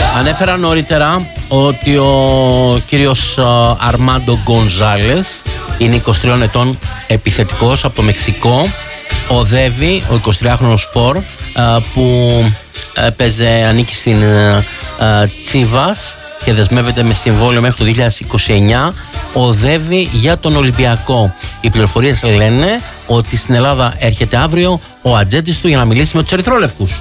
Ανέφερα νωρίτερα ότι ο κύριος Αρμάντο Γκονζάλες είναι 23 ετών, επιθετικός από το Μεξικό. Οδεύει ο 23χρονος φορ που ανήκει στην Τσίβας και δεσμεύεται με συμβόλαιο μέχρι το 2029. Οδεύει για τον Ολυμπιακό. Οι πληροφορίες λένε ότι στην Ελλάδα έρχεται αύριο ο ατζέντης του για να μιλήσει με τους ερυθρόλευκους.